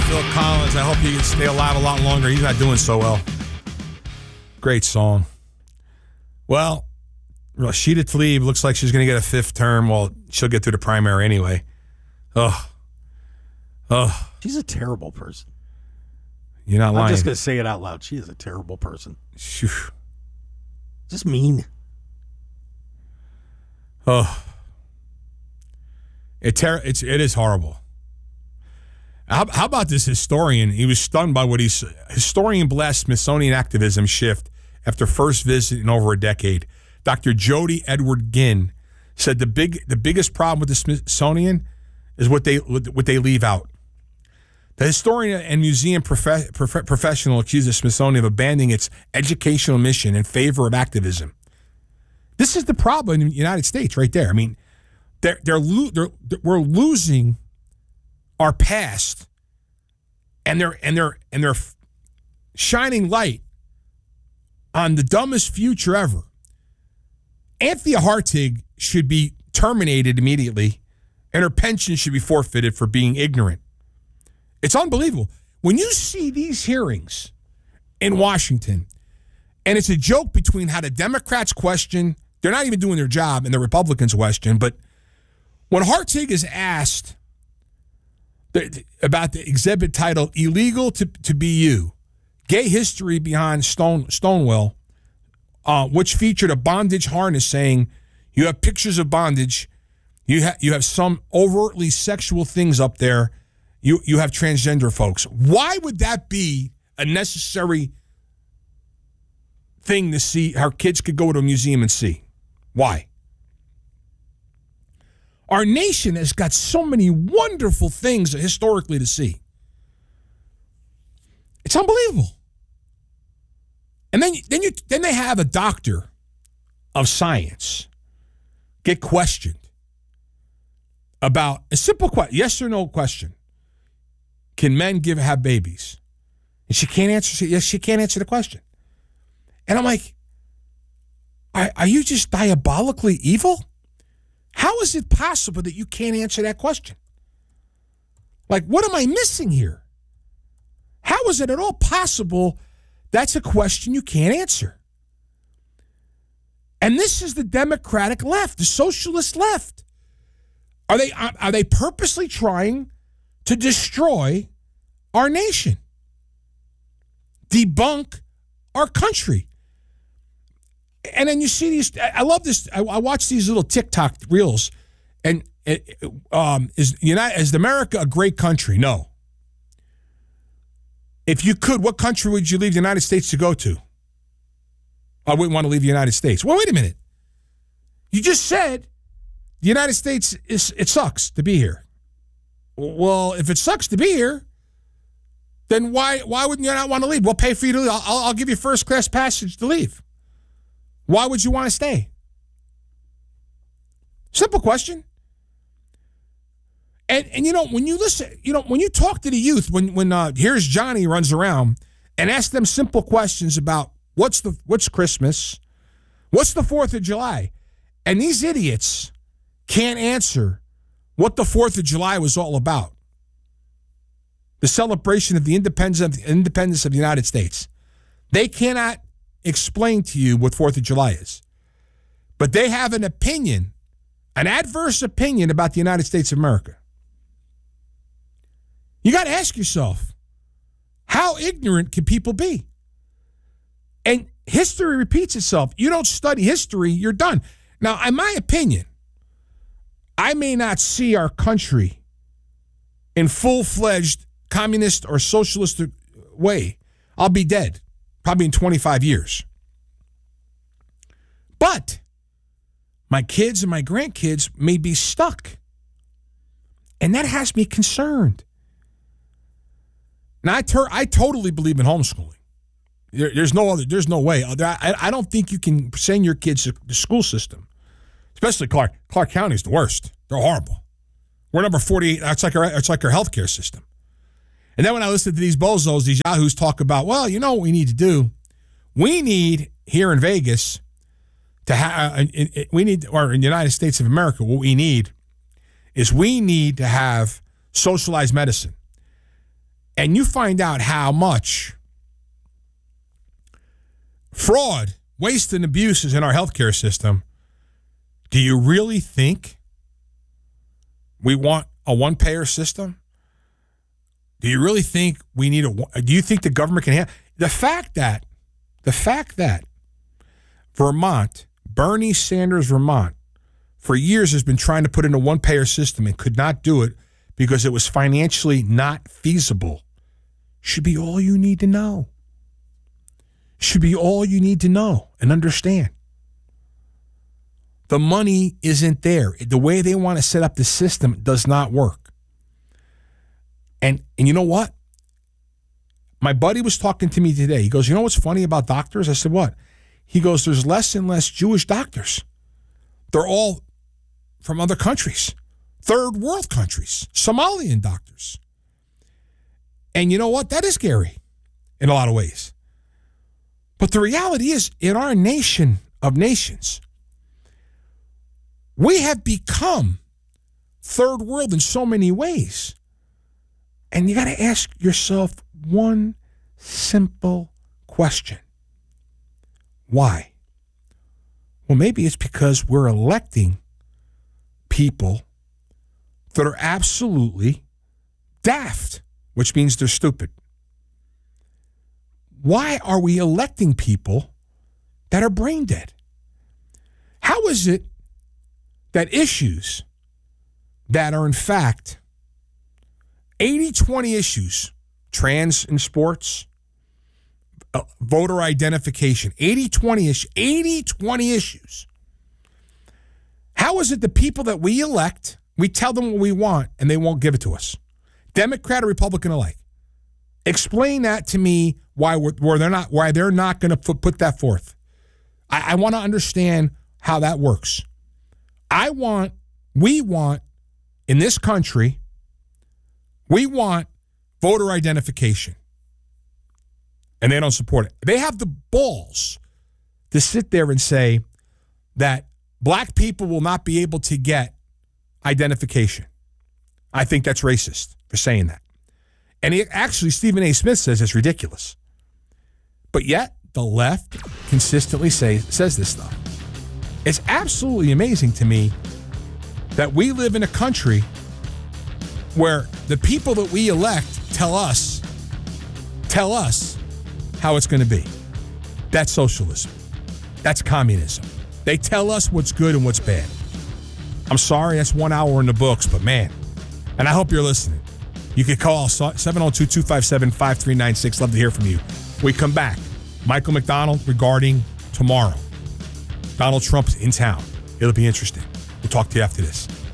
Phil Collins. I hope he can stay alive a lot longer. He's not doing so well. Great song. Well, Rashida Tlaib looks like she's going to get a fifth term. Well, she'll get through the primary anyway. Ugh. She's a terrible person. You're not lying. I'm just going to say it out loud. She is a terrible person. Phew. Just mean. Oh. It is horrible. How about this historian? He was stunned by what historian blasts Smithsonian activism shift after first visit in over a decade. Dr. Jody Edward Ginn said the biggest problem with the Smithsonian is what they leave out. The historian and museum professional accused the Smithsonian of abandoning its educational mission in favor of activism. This is the problem in the United States, right there. I mean, we're losing our past, and they're shining light on the dumbest future ever. Anthea Hartig should be terminated immediately, and her pension should be forfeited for being ignorant. It's unbelievable. When you see these hearings in Washington, and it's a joke between how the Democrats question, they're not even doing their job, and the Republicans question, but when Hartig is asked about the exhibit titled Illegal to Be You, Gay History Behind Stonewall, which featured a bondage harness saying you have pictures of bondage, you have some overtly sexual things up there, you have transgender folks. Why would that be a necessary thing to see? Our kids could go to a museum and see. Why? Our nation has got so many wonderful things historically to see. It's unbelievable. And then they have a doctor of science get questioned about a simple question, yes or no question. Can men have babies? And she can't answer. Yes, she can't answer the question. And I'm like, are you just diabolically evil? How is it possible that you can't answer that question? Like, what am I missing here? How is it at all possible that's a question you can't answer? And this is the Democratic left, the socialist left. Are they purposely trying to destroy our nation? Debunk our country? And then you see these. I love this. I watch these little TikTok reels. And is America a great country? No. If you could, what country would you leave the United States to go to? I wouldn't want to leave the United States. Well, wait a minute. You just said the United States it sucks to be here. Well, if it sucks to be here, then why wouldn't you not want to leave? We'll pay for you to leave. I'll give you first class passage to leave. Why would you want to stay? Simple question. And when you listen, when you talk to the youth, when here's Johnny runs around and asks them simple questions about what's Christmas, what's the 4th of July, and these idiots can't answer what the 4th of July was all about. The celebration of the independence of the United States. They cannot explain to you what 4th of July is. But they have an opinion, an adverse opinion about the United States of America. You got to ask yourself, how ignorant can people be? And history repeats itself. You don't study history, you're done. Now, in my opinion, I may not see our country in full-fledged communist or socialist way. I'll be dead, probably in 25 years. But my kids and my grandkids may be stuck. And that has me concerned. Now, I totally believe in homeschooling. There's no way. I don't think you can send your kids to the school system, especially Clark. Clark County is the worst. They're horrible. We're number 48. It's like our healthcare system. And then when I listen to these bozos, these yahoos talk about, well, you know what we need to do? We need here in Vegas to have, or in the United States of America, what we need is we need to have socialized medicine. and you find out how much fraud, waste, and abuse is in our healthcare system, do you really think we want a one-payer system? Do you really think we need do you think the government can handle the fact that Vermont, Bernie Sanders, Vermont, for years has been trying to put in a one-payer system and could not do it because it was financially not feasible, should be all you need to know. Should be all you need to know and understand. The money isn't there. The way they want to set up the system does not work. And you know what? My buddy was talking to me today. He goes, you know what's funny about doctors? I said, what? He goes, there's less and less Jewish doctors. They're all from other countries, third world countries, Somalian doctors. And you know what? That is scary in a lot of ways. But the reality is, in our nation of nations, we have become third world in so many ways. And you got to ask yourself one simple question. Why? Well, maybe it's because we're electing people that are absolutely daft, which means they're stupid. Why are we electing people that are brain dead? How is it that issues that are in fact 80-20 issues, trans in sports, voter identification, 80-20 issues. How is it the people that we elect, we tell them what we want and they won't give it to us? Democrat or Republican alike. Explain that to me, why they're not going to put that forth. I want to understand how that works. We want in this country, we want voter identification. And they don't support it. They have the balls to sit there and say that black people will not be able to get identification. I think that's racist for saying that. And actually, Stephen A. Smith says it's ridiculous. But yet, the left consistently says this stuff. It's absolutely amazing to me that we live in a country where the people that we elect tell us how it's going to be. That's socialism. That's communism. They tell us what's good and what's bad. I'm sorry, that's 1 hour in the books, but man, and I hope you're listening. You can call 702-257-5396. Love to hear from you. We come back. Michael McDonald regarding tomorrow. Donald Trump's in town. It'll be interesting. We'll talk to you after this.